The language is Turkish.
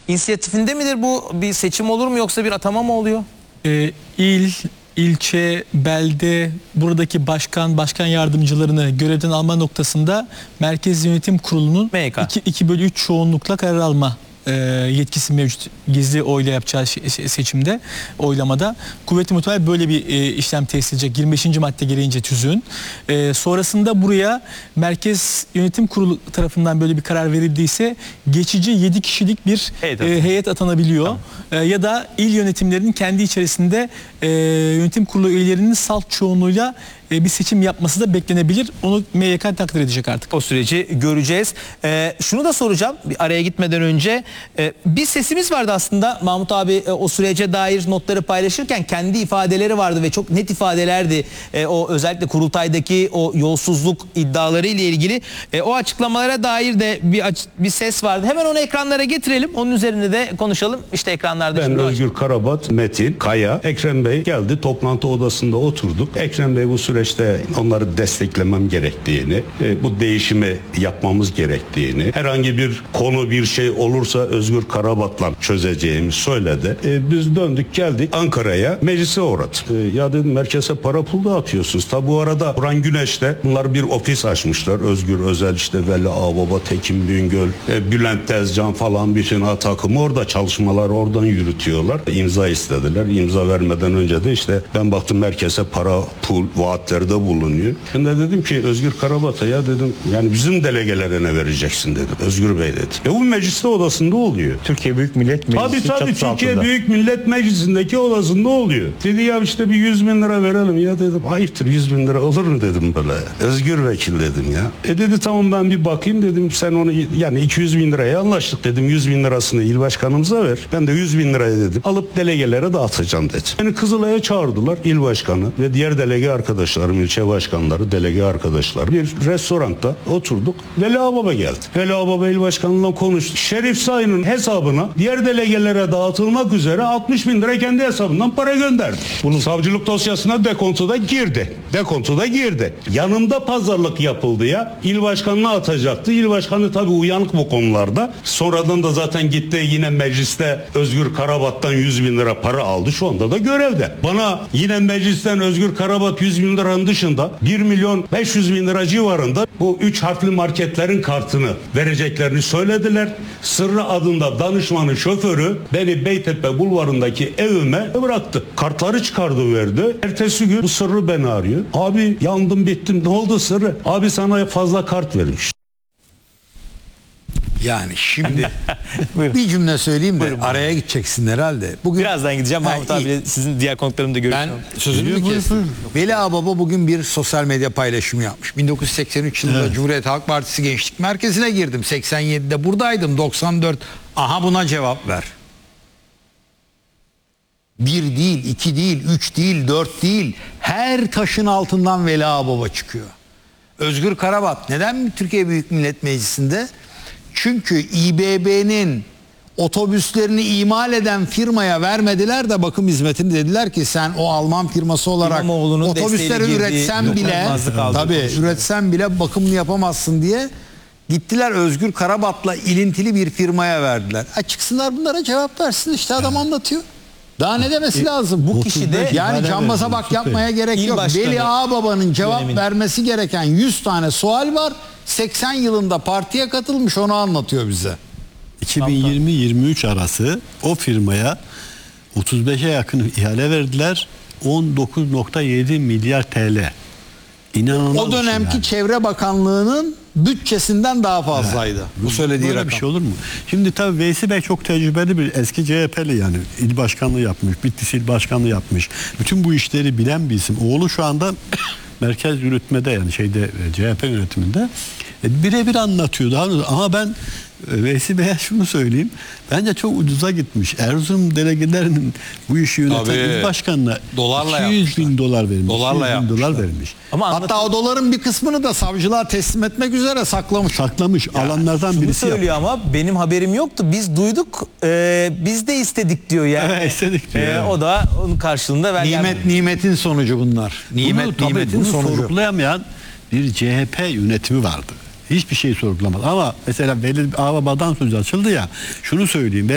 inisiyatifinde midir bu? Bir seçim olur mu yoksa bir atama mı oluyor? İl, ilçe, belde, buradaki başkan yardımcılarını görevden alma noktasında Merkez Yönetim Kurulu'nun 2/3 çoğunlukla karar alma yetkisi mevcut. Gizli oyla yapacağı seçimde, oylamada. Kuvvetli muhtemel böyle bir işlem tesis edecek 25. madde gereğince tüzüğün. Sonrasında buraya Merkez Yönetim Kurulu tarafından böyle bir karar verildiyse geçici 7 kişilik bir heyet atanabiliyor. Tamam. Ya da il yönetimlerinin kendi içerisinde yönetim kurulu üyelerinin salt çoğunluğuyla bir seçim yapması da beklenebilir. Onu MYK takdir edecek artık. O süreci göreceğiz. Şunu da soracağım bir araya gitmeden önce. Bir sesimiz vardı aslında. Mahmut abi o sürece dair notları paylaşırken kendi ifadeleri vardı ve çok net ifadelerdi. O özellikle kurultaydaki o yolsuzluk iddiaları ile ilgili. O açıklamalara dair de bir ses vardı. Hemen onu ekranlara getirelim. Onun üzerine de konuşalım. İşte ekranlarda. Ben Özgür Karabat, Metin, Kaya, Ekrem Bey geldi. Toplantı odasında oturduk. Ekrem Bey bu süreçte onları desteklemem gerektiğini, bu değişimi yapmamız gerektiğini, herhangi bir konu bir şey olursa Özgür Karabat'la çözeceğimi söyledi. Biz döndük geldik Ankara'ya, meclise uğradık. Ya dedim merkeze para pul dağıtıyorsunuz. Tabi bu arada Burhan Güneş'te bunlar bir ofis açmışlar. Özgür Özel işte Veli Ağbaba, Tekin Bingöl, Bülent Tezcan falan bütün takımı orada çalışmalar oradan yürütüyorlar. İmza istediler. İmza vermeden önce de işte ben baktım merkeze para pul vaatlerde bulunuyor. Ben de dedim ki Özgür Karabat'a ya dedim yani bizim delegelerine vereceksin dedim. Özgür Bey dedi. Bu mecliste odasında oluyor. Türkiye Büyük Millet Meclisi tabii Türkiye Büyük Millet Meclisi'ndeki odasında oluyor. Dedi ya işte bir 100 bin lira verelim ya dedim. Ayıptır 100 bin lira olur mu dedim böyle. Özgür Vekil dedim ya. Dedi tamam ben bir bakayım dedim sen onu yani 200 bin liraya anlaştık dedim. 100 bin lirasını il başkanımıza ver. Ben de 100 bin liraya dedim. Alıp delegelere dağıtacağım dedim. Beni Kızılay'a çağırdılar il başkanı ve diğer delege arkadaşlarım, ilçe başkanları, delege arkadaşlar. Bir restoranda oturduk. Veli Ağbaba geldi. Veli Ağbaba il başkanıyla konuştu. Şerif Sayın'ın hesabına diğer delegelere dağıtılmak üzere 60 bin lira kendi hesabından para gönderdi. Bunun savcılık dosyasına dekontuda girdi. Dekontuda girdi. Yanımda pazarlık yapıldı ya. İl başkanına atacaktı. İl başkanı tabii uyanık bu konularda. Sonradan da zaten gitti yine mecliste Özgür Karabat'tan 100 bin lira para aldı. Şu anda da görevde. Bana yine meclisten Özgür Karabat 100 bin liranın dışında 1 milyon 500 bin lira civarında bu 3 harfli marketlerin kartını vereceklerini söylediler. Sırrı adında danışmanın şoförü beni Beytepe bulvarındaki evime bıraktı. Kartları çıkardı verdi. Ertesi gün bu Sırrı beni arıyor. Abi yandım bittim ne oldu Sırrı? Abi sana fazla kart vermiş. Yani şimdi bir cümle söyleyeyim de araya gideceksin herhalde. Bugün birazdan gideceğim Mahmut abi sizin diğer konuklarımı da görüşeceğim. Ben sözümü kestim. Veli Ağbaba bugün bir sosyal medya paylaşımı yapmış. 1983 yılında Cumhuriyet Halk Partisi Gençlik Merkezi'ne girdim. 87'de buradaydım. 94. Aha buna cevap ver. 1 değil, 2 değil, 3 değil, 4 değil. Her taşın altından Veli Ağbaba çıkıyor. Özgür Karabat neden Türkiye Büyük Millet Meclisi'nde? Çünkü İBB'nin otobüslerini imal eden firmaya vermediler de bakım hizmetini, dediler ki sen o Alman firması olarak otobüsleri üretsen bile üretsen bile bakımını yapamazsın diye gittiler Özgür Karabat'la ilintili bir firmaya verdiler. Çıksınlar bunlara cevap versin işte adam anlatıyor. Daha ne demesi lazım? Bu kişi de yani cambaza bak yapmaya gerek yok. Veli Ağbaba'nın cevap vermesi gereken 100 tane sual var. 80 yılında partiye katılmış onu anlatıyor bize. 2020-23 arası o firmaya 35'e yakın ihale verdiler. 19.7 milyar TL. İnanılmaz. O dönemki yani. Çevre Bakanlığı'nın bütçesinden daha fazlaydı. Bu söylediği rakam. Bir şey olur mu? Şimdi tabii Veysi Bey çok tecrübeli bir eski CHP'li yani il başkanlığı yapmış, Bitlis il başkanlığı yapmış. Bütün bu işleri bilen bir isim. Oğlu şu anda merkez yürütmede yani CHP yönetiminde birebir anlatıyordu. Ama ben Veysi Bey'e şunu söyleyeyim. Bence çok ucuza gitmiş. Erzurum delegelerinin bu işi yöneten il başkanına 200 bin dolar vermiş. Dolar vermiş. Ama hatta o doların bir kısmını da savcılığa teslim etmek üzere saklamış. Alanlardan birisi söylüyor ama benim haberim yoktu. Biz duyduk. Biz de istedik diyor yani. Evet, istedik diyor. O da onun karşılığında nimetin sonucu bunlar. Nimetin sonucu. Sorgulamayan bir CHP yönetimi vardı. Hiçbir şey sorgulamaz. Ama mesela Veli Ağbaba'dan söz açıldı ya, şunu söyleyeyim.